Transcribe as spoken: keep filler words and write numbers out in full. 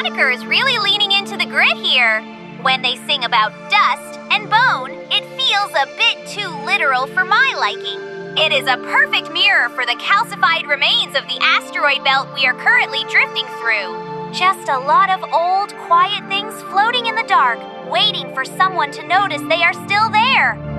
Moniker is really leaning into the grit here. When they sing about dust and bone, it feels a bit too literal for my liking. It is a perfect mirror for the calcified remains of the asteroid belt we are currently drifting through. Just a lot of old, quiet things floating in the dark, waiting for someone to notice they are still there.